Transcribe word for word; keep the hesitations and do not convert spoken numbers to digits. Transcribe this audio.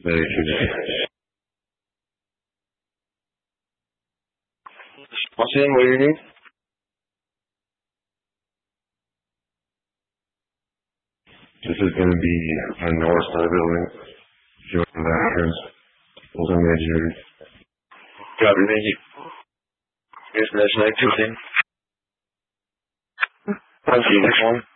Very true. What's in? What do you need? This is going to be on the north side of the building. Join the entrance. We'll measure. Copy, thank you. Yes, that's night two thing. Thank you, next one.